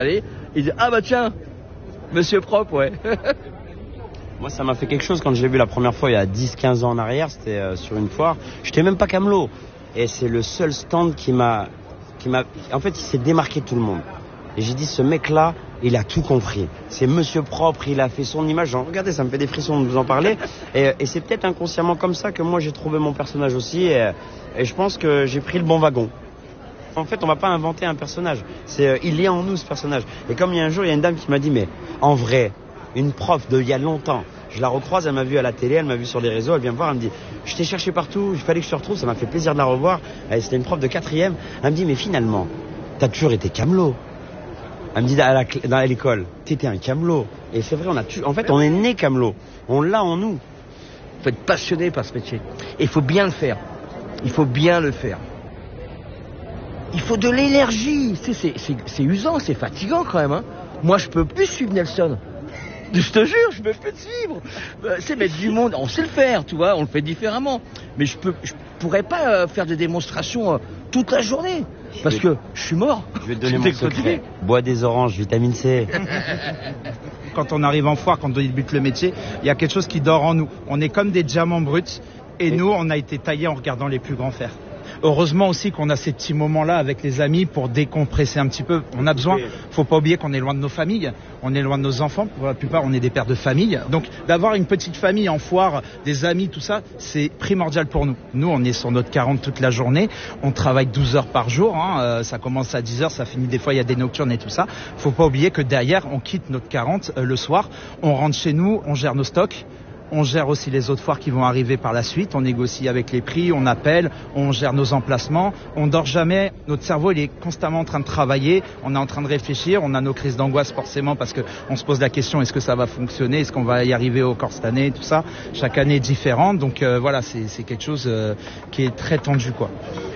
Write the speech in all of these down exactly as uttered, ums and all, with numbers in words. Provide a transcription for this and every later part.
Allez, il dit, ah bah tiens, monsieur propre, ouais. Moi, ça m'a fait quelque chose quand je l'ai vu la première fois, il y a dix quinze ans en arrière, c'était euh, sur une foire. J'étais même pas camelot. Et c'est le seul stand qui m'a... qui m'a. En fait, il s'est démarqué de tout le monde. Et j'ai dit, ce mec-là, il a tout compris. C'est monsieur propre, il a fait son image. Genre, regardez, ça me fait des frissons de vous en parler. Et, et c'est peut-être inconsciemment comme ça que moi, j'ai trouvé mon personnage aussi. Et, et je pense que j'ai pris le bon wagon. En fait, on va pas inventer un personnage. C'est, euh, il est en nous, ce personnage. Et comme il y a un jour, il y a une dame qui m'a dit, mais en vrai, une prof de il y a longtemps, je la recroise, elle m'a vu à la télé, elle m'a vu sur les réseaux, elle vient me voir, elle me dit, je t'ai cherché partout, il fallait que je te retrouve, ça m'a fait plaisir de la revoir. Et c'était une prof de quatrième. Elle me dit, mais finalement, t'as toujours été camelot. Elle me dit, à, la, à l'école, t'étais un camelot. Et c'est vrai, on a tu... en fait, on est né camelot. On l'a en nous. Il faut être passionné par ce métier. Et il faut bien le faire. Il faut bien le faire. Il faut de l'énergie. C'est, c'est, c'est, c'est usant, c'est fatigant quand même. Hein. Moi, je peux plus suivre Nelson. Je te jure, je me fais suivre. Euh, c'est mettre du monde, on sait le faire, tu vois, on le fait différemment. Mais je peux, je pourrais pas euh, faire des démonstrations euh, toute la journée. Parce que je suis mort. Je vais te donner mon secret. Bois des oranges, vitamine C. Quand on arrive en foire, quand on débute le métier, il y a quelque chose qui dort en nous. On est comme des diamants bruts. Et, et nous, on a été taillés en regardant les plus grands faire. Heureusement aussi qu'on a ces petits moments-là avec les amis pour décompresser un petit peu. On a besoin, faut pas oublier qu'on est loin de nos familles, on est loin de nos enfants. Pour la plupart, on est des pères de famille. Donc, d'avoir une petite famille en foire, des amis, tout ça, c'est primordial pour nous. Nous, on est sur notre quarante toute la journée. On travaille douze heures par jour. Hein. Euh, ça commence à dix heures, ça finit des fois, il y a des nocturnes et tout ça. Faut pas oublier que derrière, on quitte notre quarante euh, le soir. On rentre chez nous, on gère nos stocks. On gère aussi les autres foires qui vont arriver par la suite. On négocie avec les prix, on appelle, on gère nos emplacements. On dort jamais. Notre cerveau, il est constamment en train de travailler. On est en train de réfléchir. On a nos crises d'angoisse forcément parce que on se pose la question, est-ce que ça va fonctionner? Est-ce qu'on va y arriver au corps cette année? Tout ça. Chaque année est différente. Donc euh, voilà, c'est, c'est quelque chose euh, qui est très tendu, quoi.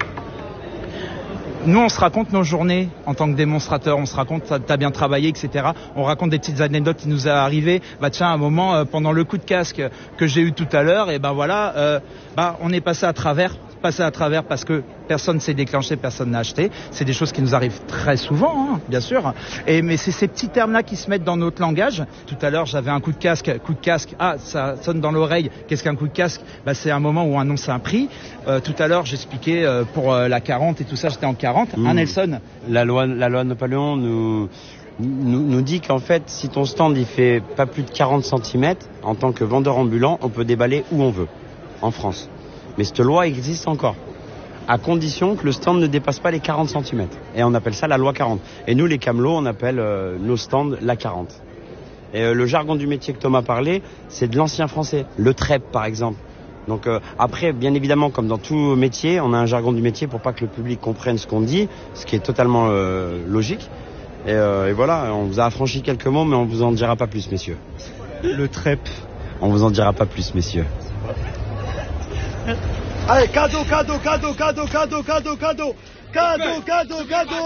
Nous, on se raconte nos journées en tant que démonstrateur. On se raconte, t'as bien travaillé, et cetera. On raconte des petites anecdotes qui nous est arrivées. Bah tiens, à un moment, euh, pendant le coup de casque que j'ai eu tout à l'heure, et ben voilà, euh, bah on est passé à travers, passé à travers parce que personne s'est déclenché, personne n'a acheté. C'est des choses qui nous arrivent très souvent, hein, bien sûr. Et mais c'est ces petits termes-là qui se mettent dans notre langage. Tout à l'heure, j'avais un coup de casque, coup de casque. Ah, ça sonne dans l'oreille. Qu'est-ce qu'un coup de casque? Bah c'est un moment où on annonce un prix. Euh, tout à l'heure, j'expliquais euh, pour euh, la quarante et tout ça, j'étais en quarante. Mmh. Un Nelson. La loi, la loi Napoléon nous, nous, nous dit qu'en fait, si ton stand il fait pas plus de quarante centimètres, en tant que vendeur ambulant, on peut déballer où on veut, en France. Mais cette loi existe encore, à condition que le stand ne dépasse pas les quarante centimètres. Et on appelle ça la loi quarante. Et nous, les camelots, on appelle euh, nos stands la quarante. Et euh, le jargon du métier que Thomas parlait, c'est de l'ancien français. Le trep, par exemple. Donc euh, après, bien évidemment, comme dans tout métier, on a un jargon du métier pour pas que le public comprenne ce qu'on dit, ce qui est totalement euh, logique. Et, euh, et voilà, on vous a affranchi quelques mots, mais on vous en dira pas plus, messieurs. Le trep. On vous en dira pas plus, messieurs. Allez, cadeau, cadeau, cadeau, cadeau, cadeau, cadeau, cadeau, cadeau, cadeau, cadeau.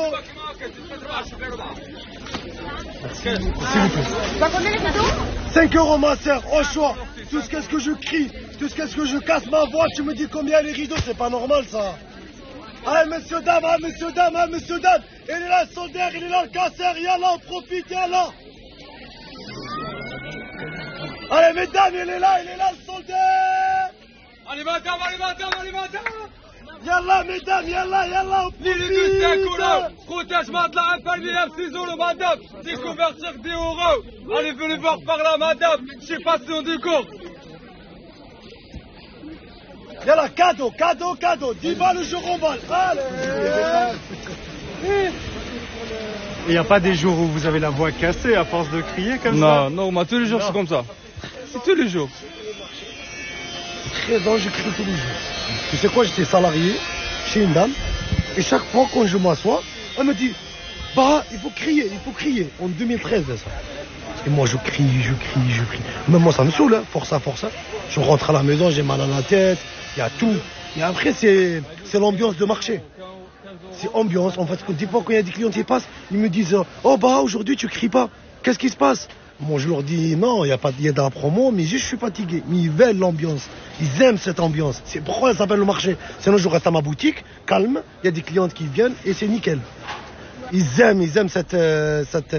T'as combien les cadeaux? cinq euros, ma sœur, au choix. Tout ce qu'est-ce que je crie, tout ce qu'est-ce que je casse ma voix, tu me dis combien les rideaux, c'est pas normal ça. Allez, monsieur, dame, ah, monsieur, dame, ah, monsieur, dame. Il est là le soldaire, il est là le casseur, yallah, on profite, yallah. Allez, mesdames, il est là, il est là le soldaire. Allez, madame, allez, madame, allez, madame. Yallah, mesdames, yallah, yallah, on profite. Lili du protège matelas, un palmier, un ciseau, le madame. Déconvertir des euros. Allez, venez voir par là, madame. Je suis passion du cours. Yallah, cadeau, cadeau, cadeau. dix balles, je remballe. Allez. Il n'y a pas des jours où vous avez la voix cassée à force de crier comme non, ça? Non, non, moi tous les jours non. C'est comme ça. C'est tous les jours. treize ans, je crie tous les jours. Tu sais quoi, j'étais salarié chez une dame. Et chaque fois quand je m'assois, elle me dit, bah, il faut crier, il faut crier. En deux mille treize, ça. Et moi, je crie, je crie, je crie. Même moi, ça me saoule, hein. Force à force. Je rentre à la maison, j'ai mal à la tête. Il y a tout. Et après, c'est, c'est l'ambiance de marché. C'est ambiance. En fait, des fois, quand il y a des clients qui passent, ils me disent, oh, bah, aujourd'hui, tu cries pas. Qu'est-ce qui se passe? Moi, je leur dis, non, il y a pas, il y a de la promo, mais juste, je suis fatigué. Mais ils veulent l'ambiance. Ils aiment cette ambiance. C'est pourquoi ça s'appelle le marché. Sinon, je reste à ma boutique, calme. Il y a des clientes qui viennent et c'est nickel. ils aiment, ils aiment cette, euh, cette,